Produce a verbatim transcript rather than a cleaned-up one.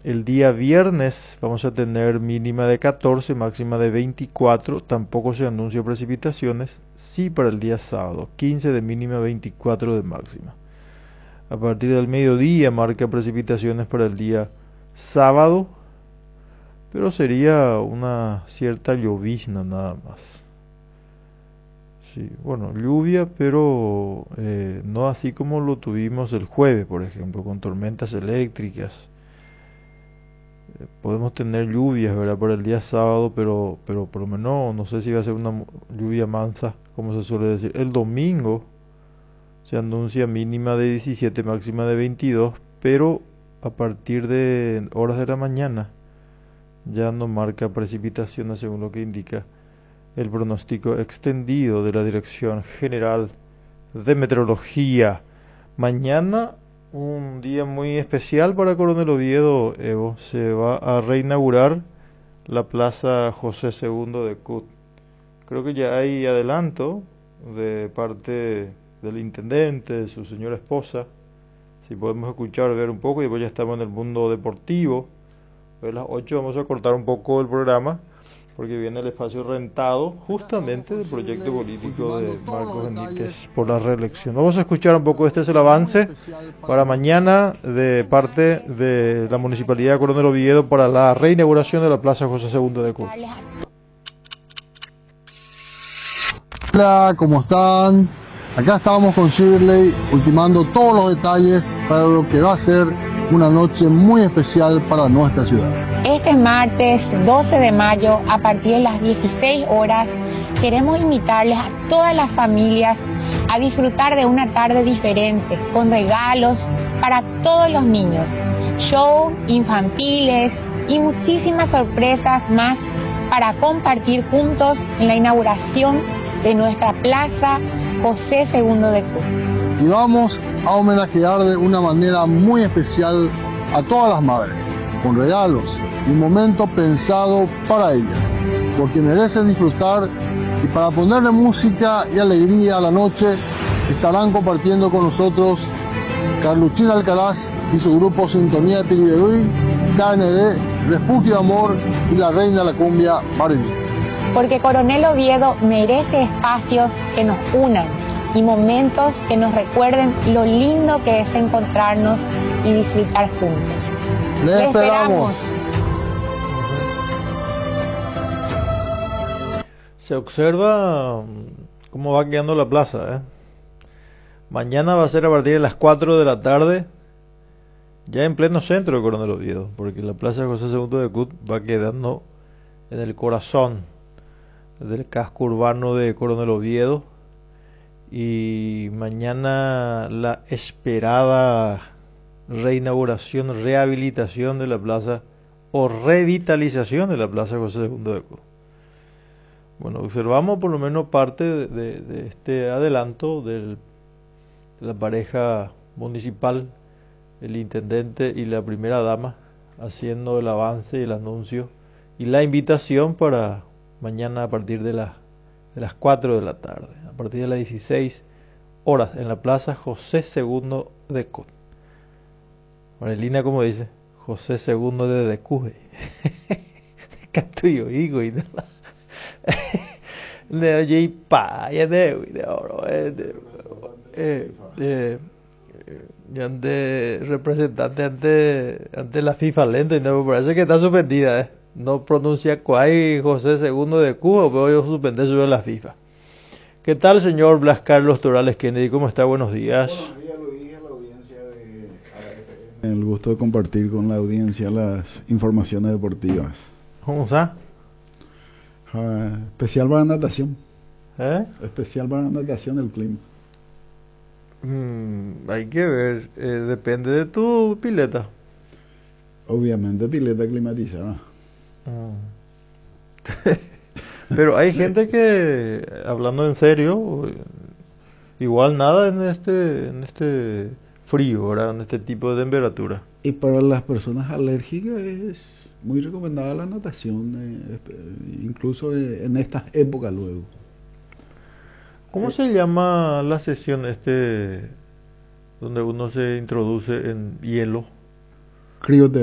El día viernes vamos a tener mínima de catorce, máxima de veinticuatro. Tampoco se anuncia precipitaciones. Sí para el día sábado, quince de mínima, veinticuatro de máxima. A partir del mediodía marca precipitaciones para el día sábado, pero sería una cierta llovizna nada más. Sí, bueno, lluvia, pero eh, no así como lo tuvimos el jueves, por ejemplo, con tormentas eléctricas. Eh, podemos tener lluvias, ¿verdad? Para el día sábado, pero, pero por lo menos no sé si va a ser una mu- lluvia mansa, como se suele decir. El domingo se anuncia mínima de diecisiete, máxima de veintidós, pero a partir de horas de la mañana ya no marca precipitaciones según lo que indica el pronóstico extendido de la Dirección General de Meteorología. Mañana un día muy especial para Coronel Oviedo, Evo. Se va a reinaugurar la Plaza José segundo de Cut. Creo que ya hay adelanto de parte del intendente, de su señora esposa. Si podemos escuchar, ver un poco, y después ya estamos en el mundo deportivo. A las ocho vamos a cortar un poco el programa, porque viene el espacio rentado justamente del proyecto político de Marcos Benítez por la reelección. Vamos a escuchar un poco, este es el avance para mañana de parte de la Municipalidad de Coronel Oviedo para la reinauguración de la Plaza José segundo de Cut. Hola, ¿cómo están? Acá estamos con Shirley ultimando todos los detalles para lo que va a ser una noche muy especial para nuestra ciudad. Este martes doce de mayo, a partir de las dieciséis horas, queremos invitarles a todas las familias a disfrutar de una tarde diferente, con regalos para todos los niños, show infantiles y muchísimas sorpresas más para compartir juntos en la inauguración de nuestra Plaza José segundo de Cut. Y vamos a homenajear de una manera muy especial a todas las madres, con regalos y un momento pensado para ellas, porque merecen disfrutar, y para ponerle música y alegría a la noche estarán compartiendo con nosotros Carluchín Alcaraz y su grupo Sintonía de Piribebuy, K N D, Refugio de Amor y la Reina de la Cumbia, Marilyn. Porque Coronel Oviedo merece espacios que nos unan y momentos que nos recuerden lo lindo que es encontrarnos y disfrutar juntos. ¡Les ¡Le esperamos! Se observa cómo va quedando la plaza, ¿eh? Mañana va a ser a partir de las cuatro de la tarde, ya en pleno centro de Coronel Oviedo, porque la Plaza José segundo de Cut va quedando en el corazón del casco urbano de Coronel Oviedo. Y mañana la esperada reinauguración, rehabilitación de la plaza o revitalización de la Plaza José segundo de Cut. Bueno, observamos por lo menos parte de, de, de este adelanto del, de la pareja municipal, el intendente y la primera dama, haciendo el avance y el anuncio y la invitación para mañana a partir de, la, de las cuatro de la tarde, a partir de las dieciséis horas, en la Plaza José segundo de Cut. Marilina, como dice, José segundo de Decuje. Catuyo, hijo, y nada. De allí, pa, ya de, de oro, eh, eh, ya de representante ante, ante la FIFA lento, y no, me parece que está suspendida, eh. No pronuncia cuál José segundo de Cuba, pero yo suspender sobre la FIFA. ¿Qué tal, señor Blas Carlos Torales Kennedy? ¿Cómo está? Buenos días. Buenos días, Luis, a la audiencia de A F M. El gusto de compartir con la audiencia las informaciones deportivas. ¿Cómo está? Uh, especial para natación. ¿Eh? Especial para natación el clima. Mm, hay que ver, eh, depende de tu pileta. Obviamente pileta climatizada. Pero hay gente que, hablando en serio, igual nada en este en este frío, ¿verdad? En este tipo de temperatura. Y para las personas alérgicas es muy recomendada la natación, eh, incluso en estas épocas luego. ¿Cómo eh, se llama la sesión este donde uno se introduce en hielo? Crioterapia.